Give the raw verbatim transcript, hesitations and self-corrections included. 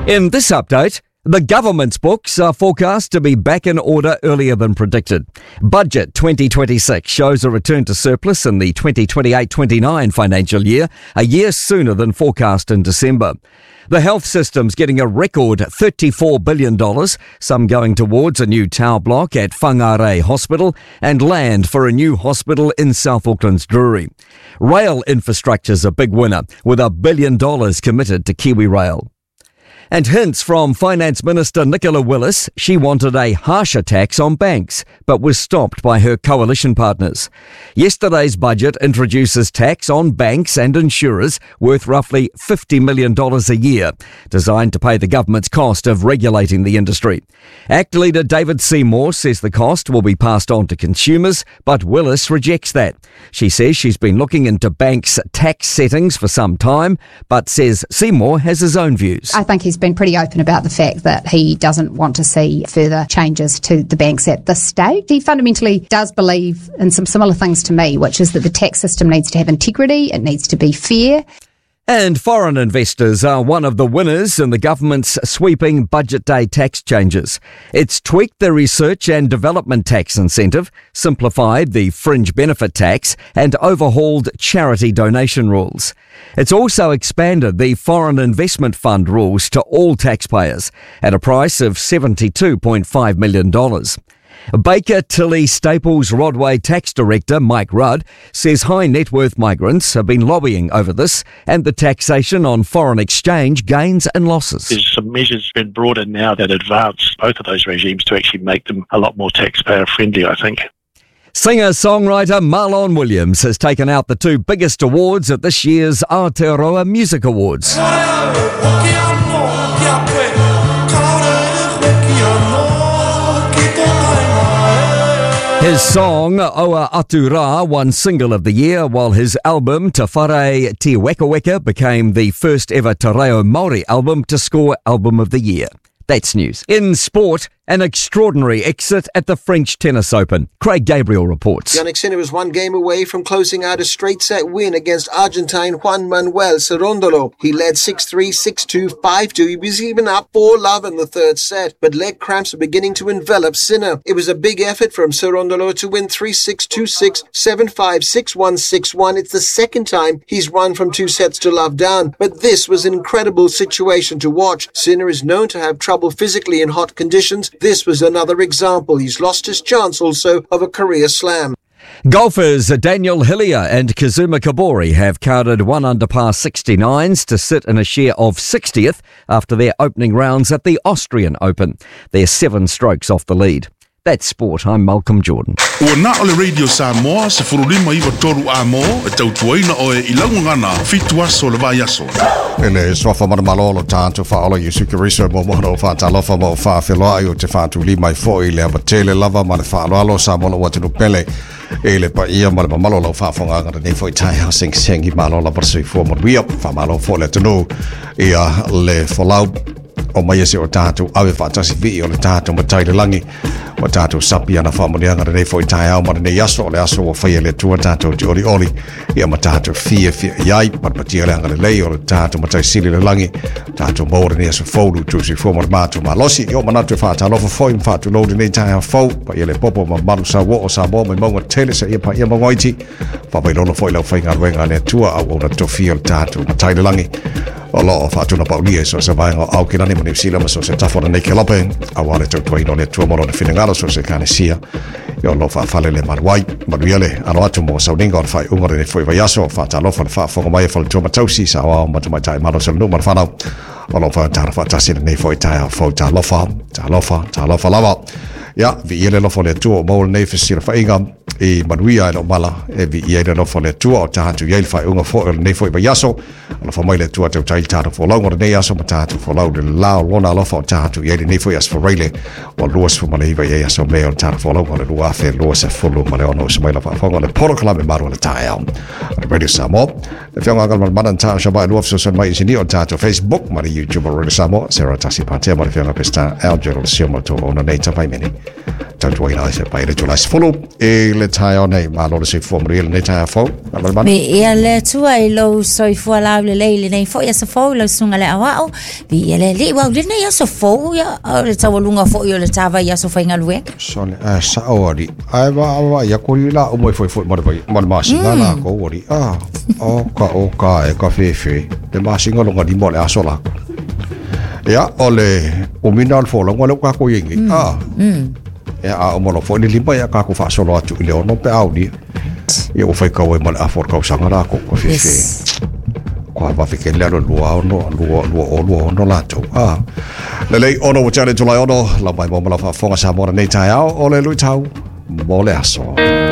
In this update, the government's books are forecast to be back in order earlier than predicted. Budget twenty twenty-six shows a return to surplus in the twenty twenty-eight twenty-nine financial year, a year sooner than forecast in December. The health system's getting a record thirty-four billion dollars, some going towards a new tower block at Whangarei Hospital and land for a new hospital in South Auckland's Drury. Rail infrastructure's a big winner, with a billion dollars committed to Kiwi Rail. And hints from Finance Minister Nicola Willis she wanted a harsher tax on banks, but was stopped by her coalition partners. Yesterday's budget introduces tax on banks and insurers worth roughly fifty million dollars a year, designed to pay the government's cost of regulating the industry. ACT leader David Seymour says the cost will be passed on to consumers, but Willis rejects that. She says she's been looking into banks' tax settings for some time, but says Seymour has his own views. I think he's been pretty open about the fact that he doesn't want to see further changes to the banks at this stage. He fundamentally does believe in some similar things to me, which is that the tax system needs to have integrity, it needs to be fair. And foreign investors are one of the winners in the government's sweeping budget day tax changes. It's tweaked the research and development tax incentive, simplified the fringe benefit tax, and overhauled charity donation rules. It's also expanded the foreign investment fund rules to all taxpayers at a price of seventy-two point five million dollars. Baker Tilly Staples Rodway Tax Director Mike Rudd says high net worth migrants have been lobbying over this and the taxation on foreign exchange gains and losses. There's some measures been brought in now that advance both of those regimes to actually make them a lot more taxpayer friendly, I think. Singer-songwriter Marlon Williams has taken out the two biggest awards at this year's Aotearoa Music Awards. His song, Oa Atu Rā, won Single of the Year, while his album, Te Whare Te Weka Weka, became the first ever Te Reo Māori album to score Album of the Year. That's news. In sport, an extraordinary exit at the French Tennis Open. Craig Gabriel reports. Jannik Sinner was one game away from closing out a straight-set win against Argentine Juan Manuel Cerundolo. He led six three, six two, five two. He was even up four love in the third set, but leg cramps were beginning to envelop Sinner. It was a big effort from Cerundolo to win three six, two six, seven five, six one, six one. It's the second time he's run from two sets to love down, but this was an incredible situation to watch. Sinner is known to have trouble physically in hot conditions. This was another example. He's lost his chance also of a career slam. Golfers Daniel Hillier and Kazuma Kabori have carded one under par sixty-nines to sit in a share of sixtieth after their opening rounds at the Austrian Open. They're seven strokes off the lead. That's sport. I'm Malcolm Jordan. Ua na ole Radio Samoa se furulima iwa toru a mo e tautuaina o e ilangu ngana fitu aso le vai aso. Ele sofa mana malolo tātou whaola i sukariso mo moho whātalofa mo whāwheloa i o te whātu lima i fo i le amatele lava ma le whaaloalo sa mono watinu pele. E le pa ia ma le malolo whāwhonga ngana ne fo i tai ha sing sengi malola parasui fo mo wia whamalo fo le tunu ia le wholau o mai ese o tātou awe whātasi vi o le tātou matai le langi o tātou sapi ana whamoneanga re fo i tai au mana nei aso o le aso o whaia le tua tātou te ori ori ia ma tātou fia fia iai patpatia le anga le lei o le tātou matai sili le langi tātou maure nei aso fōru tusi fō mara mātou malosi i o manatu e whātalofa fōi mwhātu lodi nei tai au fōu pa ia le popo ma maru sa wo o sa mo mai maunga tele sa ia pa ia mangoiti pa mai lono fōi lau whainga ruenga le tua au o na tofia le tātou matai le langi o lo o whātuna paulia so se vaenga au kirani ma Sila ma so se tafora nei ke lape a wale tau tuai no le tua moro le whinengaro so se kane sia i o lo whaafale le maruai maruiale ano atu mo sauninga o le whai ungore ne fwoi vai aso whaata lofa le whaafonga mai e whale tua matausi sa o au matu mai tai maro se lunu mar whanau o lo whaatara whaatasi le nei fwoi tai a fwoi ta lofa ta lofa ta lofa lava ia vi ia le lofa le tua o maule nei whisira whainga i manuia e no mala e vi ia le lofa le tua o tahatu iei le whai unga fwoi nei fwoi vai aso ala fa mai le tua tau tai tātou wholau ngore nei aso ma tātou wholau le lao lona alofa o tātou iei le nei fwoi as whareile o luas fu male iwa iei aso mea o tātou wholau ngore lua afe luas e fulu male ono sa mai la whafonga le porokola me maru le tae au le Radio Samoa le whionga agal man manan tāu shabai luaf so son mai isini o tātou Facebook ma le YouTube o Radio Samoa Sarah Tasi Patea ma le whionga pesta au jero le sioma to ona nei tapai meni tau tuai na se pai le July follow e le tai on nei ma lo se form real nei tai fo me ia le tua i lo soi fu la le le nei fo ia se fo lo sunga le awao vi ia le li wa le nei so fo ia le tau lunga fo ia le tava ia so fainga lue so le a sa ori ai va va ia ko la o mo foi foi mo vai mo ma singa la ko ori ah o ka o ka e ka fe fe le ma singa lo ngadi mo le aso la ya ole o minal fo lo ngalo ka ko yingi ah e a o mo lo fo ni limpa ya ka ko fa so lo atu le no pe audi e o fai ka o mo a for ka sanga la ko ko fe fe ko va fe ke le lo lo no lo lo lo no la to ah le le ono o chale July ono la mai mo la fa fonga sa mo nei tai ao ole lu tau mo le aso